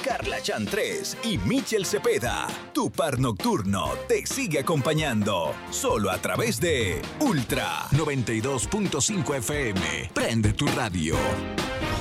Carla Chantrés y Michel Cepeda. Tu par nocturno te sigue acompañando solo a través de Ultra 92.5 FM. Prende tu radio.